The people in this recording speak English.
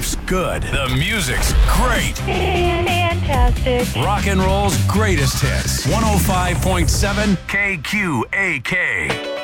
life's good. The music's great. Fantastic. Rock and roll's greatest hits. 105.7 KQAK.